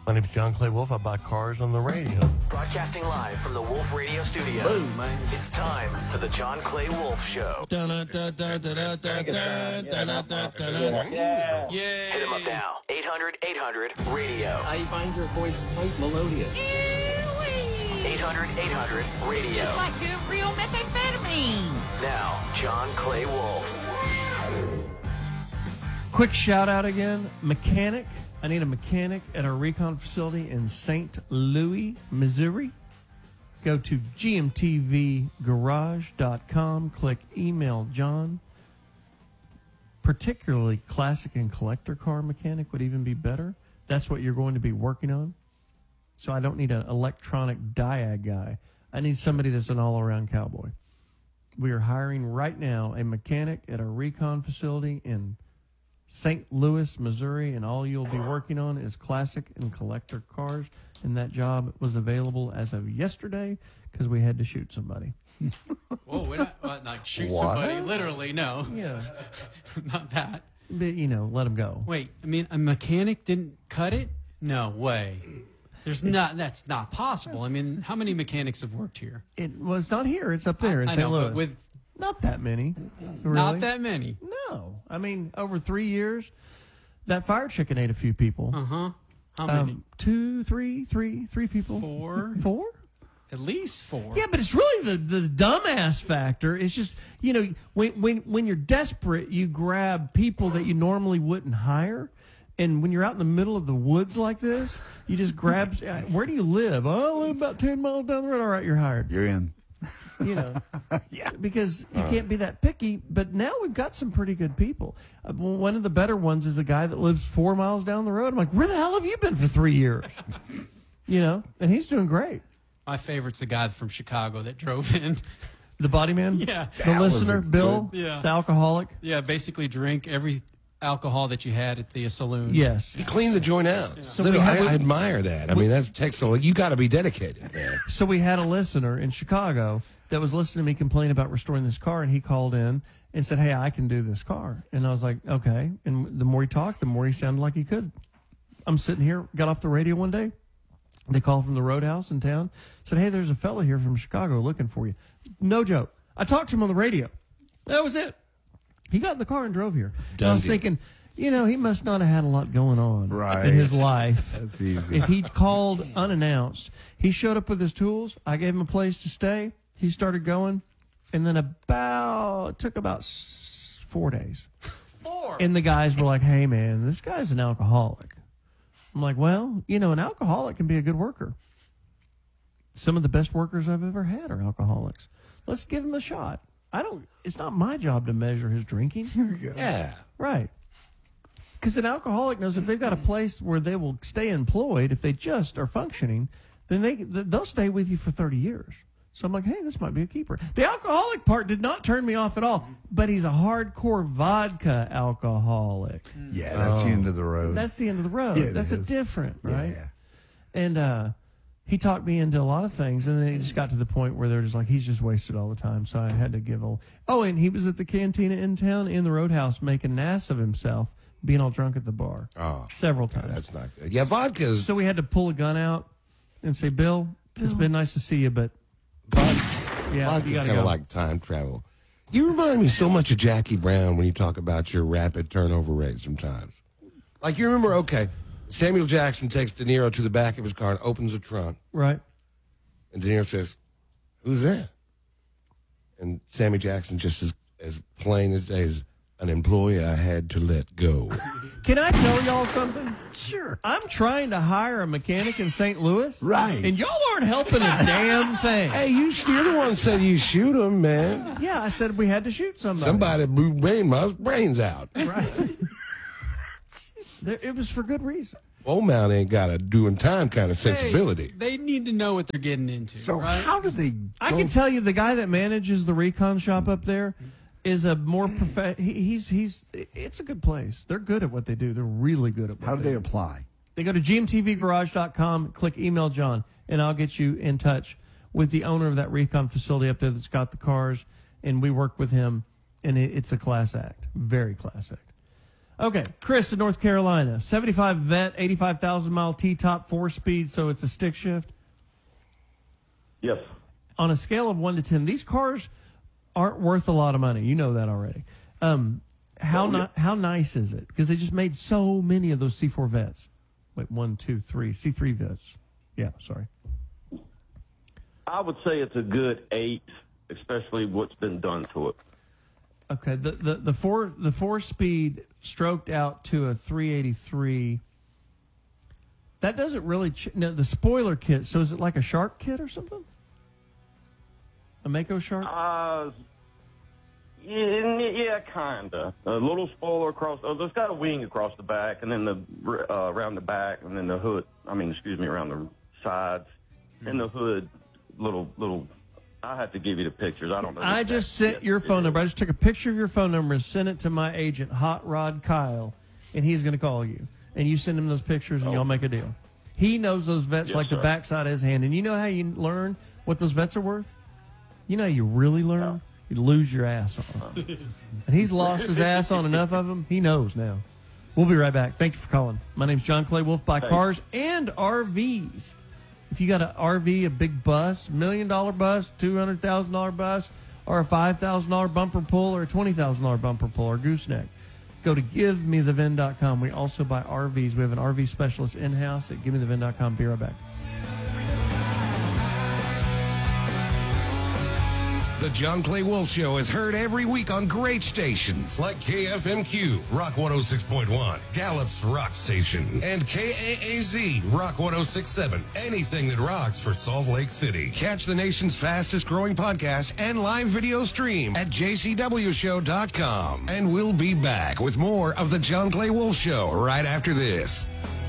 My name's John Clay Wolf. I buy cars on the radio. Broadcasting live from the Wolf Radio Studios. Boom, man. It's time for the John Clay Wolf Show. Yeah. Hit him up now. 800-800-RADIO. I find your voice quite melodious. 800-800-RADIO. Just like good real methamphetamine. Now, John Clay Wolf. Quick shout out again. Mechanic. I need a mechanic at our recon facility in St. Louis, Missouri. Go to gmtvgarage.com. Click email John. Particularly classic and collector car mechanic would even be better. That's what you're going to be working on. So I don't need an electronic diag guy. I need somebody that's an all-around cowboy. We are hiring right now a mechanic at our recon facility in St. Louis, Missouri, and all you'll be working on is classic and collector cars. And that job was available as of yesterday because we had to shoot somebody. Whoa, we're not like shoot somebody. Literally, no. Yeah. Not that. But, let them go. Wait, I mean, a mechanic didn't cut it? No way. That's not possible. I mean, how many mechanics have worked here? It was not here. It's up there in I St. know, Louis. but with not that many. Really. not that many. No. I mean, over 3 years, that fire chicken ate a few people. Uh-huh. How many? 2, 3 people. 4? 4? At least 4. Yeah, but it's really the dumbass factor. It's just, when you're desperate, you grab people that you normally wouldn't hire. And when you're out in the middle of the woods like this, you just grab, where do you live? Oh, I live about 10 miles down the road. All right, you're hired. You're in. Yeah, because you can't be that picky. But now we've got some pretty good people. One of the better ones is a guy that lives 4 miles down the road. I'm like, where the hell have you been for 3 years? And he's doing great. My favorite's the guy from Chicago that drove in. The body man? Yeah. The listener, Bill? Yeah. The alcoholic? Yeah, basically drink every alcohol that you had at the saloon. Yes. He cleaned the joint out. So So we have I admire that. I mean, that's excellent. You got to be dedicated, man. So we had a listener in Chicago that was listening to me complain about restoring this car, and he called in and said, hey, I can do this car. And I was like, okay. And the more he talked, the more he sounded like he could. I'm sitting here, got off the radio one day. They called from the roadhouse in town, said, hey, there's a fella here from Chicago looking for you. No joke. I talked to him on the radio. That was it. He got in the car and drove here. And I was thinking, he must not have had a lot going on in his life. That's easy. If he called unannounced, he showed up with his tools. I gave him a place to stay. He started going, and then it took about 4 days. 4? And the guys were like, hey, man, this guy's an alcoholic. I'm like, well, an alcoholic can be a good worker. Some of the best workers I've ever had are alcoholics. Let's give him a shot. It's not my job to measure his drinking. Yeah. Right. Because an alcoholic knows if they've got a place where they will stay employed, if they just are functioning, then they'll stay with you for 30 years. So I'm like, hey, this might be a keeper. The alcoholic part did not turn me off at all, but he's a hardcore vodka alcoholic. Yeah, that's the end of the road. That's the end of the road. Yeah, that's a is. different, right? Yeah. And he talked me into a lot of things, and then it just got to the point where they're just like, he's just wasted all the time, so I had to give a... Oh, and he was at the cantina in town, in the roadhouse, making an ass of himself, being all drunk at the bar. Oh, several times. That's not good. Yeah, vodka's... So we had to pull a gun out and say, Bill, it's been nice to see you, but... Yeah, vodka's you gotta kind of go. like time travel. You remind me so much of Jackie Brown when you talk about your rapid turnover rate sometimes. Like, you remember, okay, Samuel Jackson takes De Niro to the back of his car and opens the trunk. Right. And De Niro says, who's that? And Sammy Jackson just as plain as day is an employee I had to let go. Can I tell y'all something? Sure. I'm trying to hire a mechanic in St. Louis. Right. And y'all aren't helping a damn thing. Hey, you're the one who said you shoot him, man. Yeah, I said we had to shoot somebody. Somebody blew my brains out. Right. It was for good reason. Old man ain't got a doing time kind of sensibility. Hey, they need to know what they're getting into. So right? how do they I can tell you the guy that manages the recon shop up there is a more it's a good place. They're good at what they do. They're really good at what How do they do. apply? They go to gmtvgarage.com, click email John, and I'll get you in touch with the owner of that recon facility up there that's got the cars, and we work with him, and it's a class act, very class act. Okay, Chris in North Carolina, 75 Vet, 85,000 mile T-top, 4-speed, so it's a stick shift. Yes. On a scale of 1 to 10, these cars aren't worth a lot of money. You know that already. How nice is it? Because they just made so many of those C4 Vets. Wait, 1, 2, 3, C3 Vets. Yeah, sorry. I would say it's a good 8, especially what's been done to it. Okay, the 4-speed stroked out to a 383. That doesn't really no, the spoiler kit. So is it like a shark kit or something? A Mako shark? Yeah, kinda. A little spoiler across. There's got a wing across the back, and then around the back, and then the hood. Around the sides, and the hood. Little. I have to give you the pictures. I don't know. I just sent your phone number. I just took a picture of your phone number and sent it to my agent, Hot Rod Kyle, and he's going to call you. And you send him those pictures, and y'all make a deal. He knows those vets like the backside of his hand. And you know how you learn what those vets are worth? You know how you really learn? No. You lose your ass on them. And he's lost his ass on enough of them. He knows now. We'll be right back. Thank you for calling. My name's John Clay Wolf. Buy cars and RVs. If you got an RV, a big bus, $1 million bus, $200,000 bus, or a $5,000 bumper pull, or a $20,000 bumper pull, or gooseneck, go to GiveMeTheVin.com. We also buy RVs. We have an RV specialist in-house at GiveMeTheVin.com. Be right back. The John Clay Wolf Show is heard every week on great stations like KFMQ, Rock 106.1, Gallup's Rock Station, and KAAZ, Rock 106.7. Anything that rocks for Salt Lake City. Catch the nation's fastest growing podcast and live video stream at jcwshow.com. And we'll be back with more of the John Clay Wolf Show right after this.